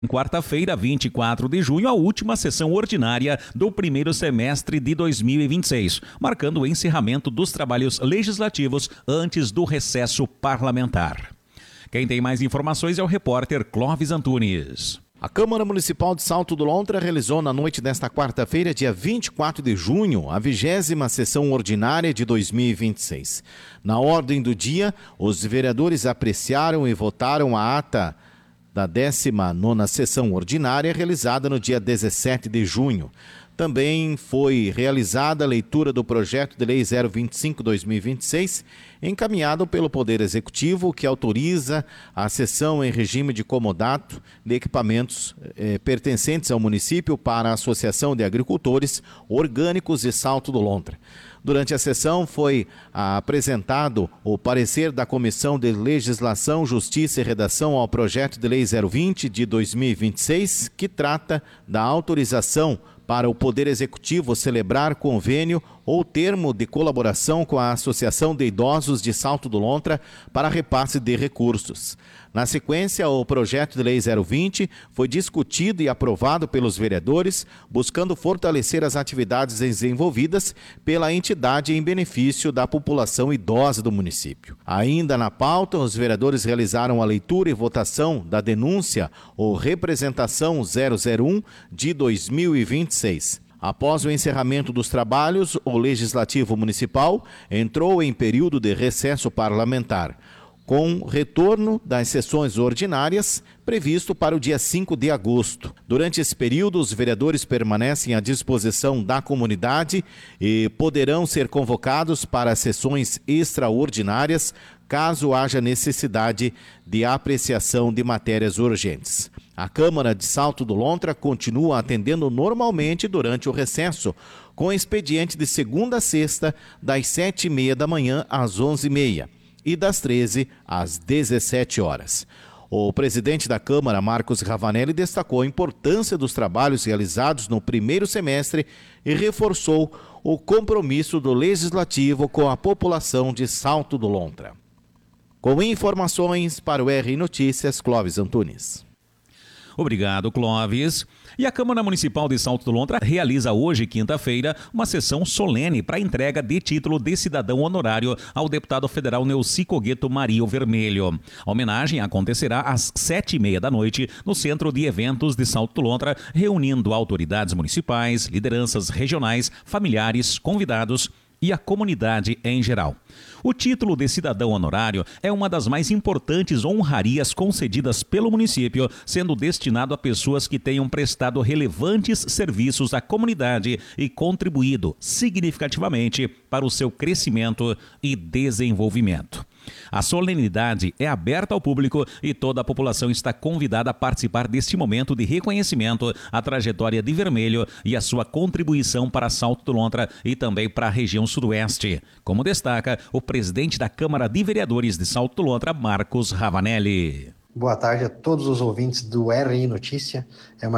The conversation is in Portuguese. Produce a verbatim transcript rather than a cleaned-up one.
Quarta-feira, vinte e quatro de junho, a última sessão ordinária do primeiro semestre de dois mil e vinte e seis, marcando o encerramento dos trabalhos legislativos antes do recesso parlamentar. Quem tem mais informações é o repórter Clóvis Antunes. A Câmara Municipal de Salto do Lontra realizou na noite desta quarta-feira, dia vinte e quatro de junho, a vigésima sessão ordinária de dois mil e vinte e seis. Na ordem do dia, os vereadores apreciaram e votaram a ata da décima nona sessão ordinária realizada no dia dezessete de junho. Também foi realizada a leitura do projeto de lei zero vinte e cinco barra dois mil e vinte e seis, encaminhado pelo Poder Executivo, que autoriza a cessão em regime de comodato de equipamentos eh, pertencentes ao município para a Associação de Agricultores Orgânicos de Salto do Lontra. Durante a sessão foi ah, apresentado o parecer da Comissão de Legislação, Justiça e Redação ao projeto de lei zero vinte de dois mil e vinte e seis, que trata da autorização para o Poder Executivo celebrar convênio ou termo de colaboração com a Associação de Idosos de Salto do Lontra para repasse de recursos. Na sequência, o projeto de lei zero vinte foi discutido e aprovado pelos vereadores, buscando fortalecer as atividades desenvolvidas pela entidade em benefício da população idosa do município. Ainda na pauta, os vereadores realizaram a leitura e votação da denúncia ou representação zero zero um de dois mil e vinte e seis. Após o encerramento dos trabalhos, o Legislativo Municipal entrou em período de recesso parlamentar, com retorno das sessões ordinárias previsto para o dia cinco de agosto. Durante esse período, os vereadores permanecem à disposição da comunidade e poderão ser convocados para sessões extraordinárias, caso haja necessidade de apreciação de matérias urgentes. A Câmara de Salto do Lontra continua atendendo normalmente durante o recesso, com expediente de segunda a sexta, das sete e meia da manhã às onze e meia e das treze às dezessete horas. O presidente da Câmara, Marcos Ravanelli, destacou a importância dos trabalhos realizados no primeiro semestre e reforçou o compromisso do Legislativo com a população de Salto do Lontra. Com informações para o R Notícias, Clóvis Antunes. Obrigado, Clóvis. E a Câmara Municipal de Salto do Lontra realiza hoje, quinta-feira, uma sessão solene para entrega de título de cidadão honorário ao deputado federal Neuci Cogueto Mario Vermelho. A homenagem acontecerá às sete e meia da noite no Centro de Eventos de Salto do Lontra, reunindo autoridades municipais, lideranças regionais, familiares, convidados e a comunidade em geral. O título de cidadão honorário é uma das mais importantes honrarias concedidas pelo município, sendo destinado a pessoas que tenham prestado relevantes serviços à comunidade e contribuído significativamente para o seu crescimento e desenvolvimento. A solenidade é aberta ao público e toda a população está convidada a participar deste momento de reconhecimento à trajetória de Vermelho e a sua contribuição para Salto do Lontra e também para a região sudoeste, como destaca o presidente da Câmara de Vereadores de Salto do Lontra, Marcos Ravanelli. Boa tarde a todos os ouvintes do R I Notícia. É uma